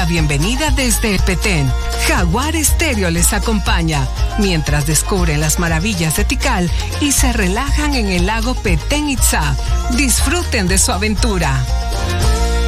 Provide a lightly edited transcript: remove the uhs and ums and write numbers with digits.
bienvenida desde Petén. Jaguar Estéreo les acompaña mientras descubren las maravillas de Tikal y se relajan en el lago Petén Itzá. Disfruten de su aventura.